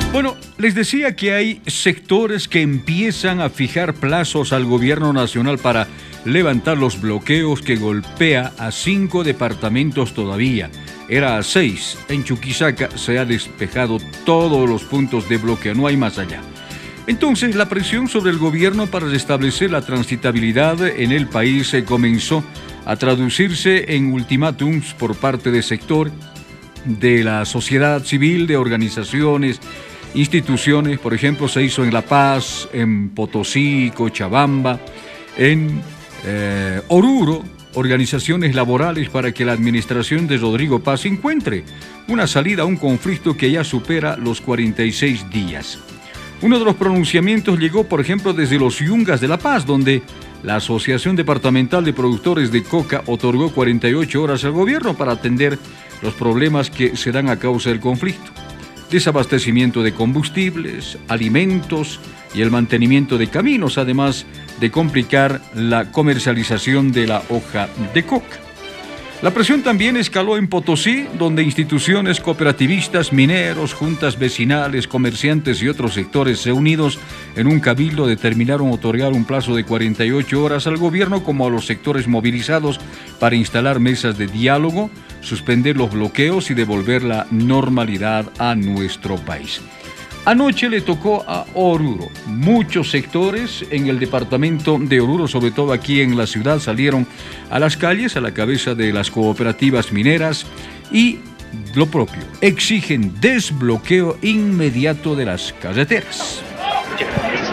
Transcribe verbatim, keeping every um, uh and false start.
Bueno, les decía que hay sectores que empiezan a fijar plazos al gobierno nacional para levantar los bloqueos que golpea a cinco departamentos todavía. Era a seis. En Chuquisaca se ha despejado todos los puntos de bloqueo, no hay más allá. Entonces, la presión sobre el gobierno para restablecer la transitabilidad en el país se comenzó a traducirse en ultimátums por parte del sector de la sociedad civil, de organizaciones, instituciones. Por ejemplo, se hizo en La Paz, en Potosí, Cochabamba, en eh, Oruro, organizaciones laborales para que la administración de Rodrigo Paz encuentre una salida a un conflicto que ya supera los cuarenta y seis días. Uno de los pronunciamientos llegó, por ejemplo, desde los Yungas de La Paz, donde la Asociación Departamental de Productores de Coca otorgó cuarenta y ocho horas al gobierno para atender los problemas que se dan a causa del conflicto. Desabastecimiento de combustibles, alimentos y el mantenimiento de caminos, además de complicar la comercialización de la hoja de coca. La presión también escaló en Potosí, donde instituciones cooperativistas, mineros, juntas vecinales, comerciantes y otros sectores reunidos en un cabildo determinaron otorgar un plazo de cuarenta y ocho horas al gobierno como a los sectores movilizados para instalar mesas de diálogo, suspender los bloqueos y devolver la normalidad a nuestro país. Anoche le tocó a Oruro. Muchos sectores en el departamento de Oruro, sobre todo aquí en la ciudad, salieron a las calles a la cabeza de las cooperativas mineras y lo propio, exigen desbloqueo inmediato de las carreteras.